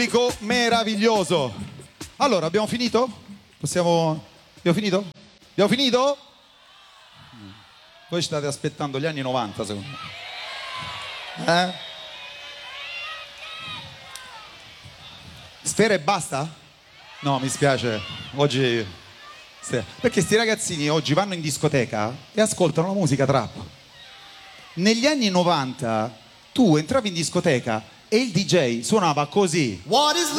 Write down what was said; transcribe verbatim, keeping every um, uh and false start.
pubblico meraviglioso. Allora, abbiamo finito? Possiamo... Abbiamo finito? Abbiamo finito? Voi state aspettando gli anni novanta, secondo me. Eh? Sfera e basta? No, mi spiace. Oggi... Perché sti ragazzini oggi vanno in discoteca e ascoltano la musica trap. Negli anni novanta tu entravi in discoteca e il D J suonava così. What is love?